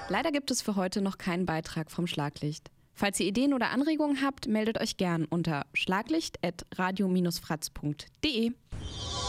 Leider gibt es für heute noch keinen Beitrag vom Schlaglicht. Falls ihr Ideen oder Anregungen habt, meldet euch gern unter schlaglicht@radio-fratz.de.